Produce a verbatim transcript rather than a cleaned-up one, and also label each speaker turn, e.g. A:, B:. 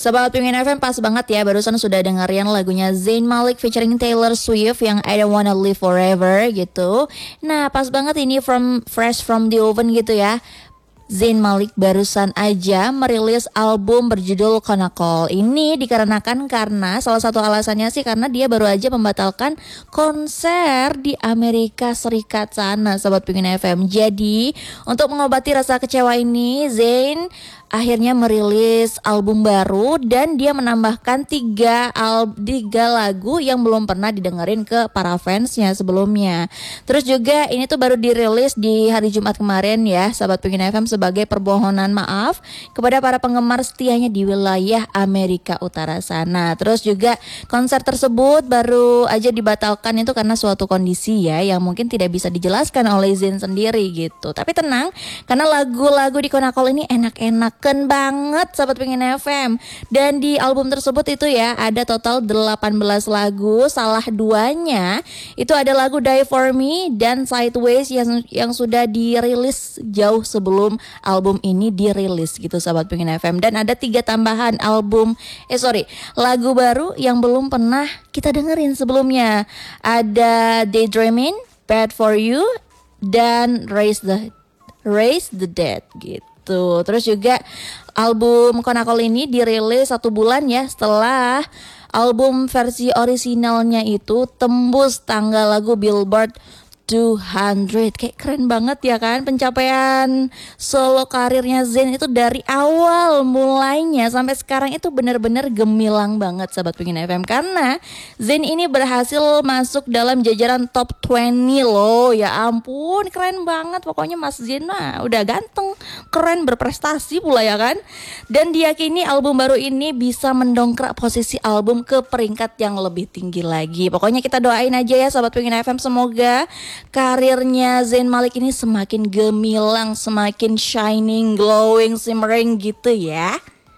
A: Sobat Pengen F M, pas banget ya, barusan sudah dengerin lagunya Zayn Malik featuring Taylor Swift yang I Don't Wanna Live Forever gitu. Nah pas banget ini from fresh from the oven gitu ya. Zayn Malik barusan aja merilis album berjudul Konakol. Ini dikarenakan karena salah satu alasannya sih karena dia baru aja membatalkan konser di Amerika Serikat sana, Sobat Pengen F M. Jadi untuk mengobati rasa kecewa ini, Zayn akhirnya merilis album baru dan dia menambahkan tiga, al- tiga lagu yang belum pernah didengerin ke para fansnya sebelumnya. Terus juga ini tuh baru dirilis di hari Jumat kemarin ya, Sahabat Pengen F M, sebagai permohonan maaf kepada para penggemar setianya di wilayah Amerika Utara sana. Terus juga konser tersebut baru aja dibatalkan itu karena suatu kondisi ya yang mungkin tidak bisa dijelaskan oleh Zayn sendiri gitu. Tapi tenang, karena lagu-lagu di Konakol ini enak-enak Ken banget Sahabat Pengen F M. Dan di album tersebut itu ya ada total delapan belas lagu. Salah duanya itu ada lagu Die For Me dan Sideways yang yang sudah dirilis jauh sebelum album ini dirilis gitu Sahabat Pengen F M. Dan ada tiga tambahan album Eh sorry lagu baru yang belum pernah kita dengerin sebelumnya. Ada Daydreaming, Bad For You, dan Raise the Raise the Dead gitu. Tuh, terus juga album Konakol ini dirilis satu bulan ya setelah album versi orisinalnya itu tembus tangga lagu Billboard dua ratus. Kayak keren banget ya kan pencapaian solo karirnya Zayn itu dari awal mulainya sampai sekarang itu benar-benar gemilang banget Sahabat Pengen F M, karena Zayn ini berhasil masuk dalam jajaran top dua puluh loh. Ya ampun, keren banget pokoknya Mas Zayn mah udah ganteng, keren, berprestasi pula ya kan. Dan diyakini album baru ini bisa mendongkrak posisi album ke peringkat yang lebih tinggi lagi. Pokoknya kita doain aja ya Sahabat Pengen F M, semoga karirnya Zayn Malik ini semakin gemilang, semakin shining, glowing, shimmering gitu ya.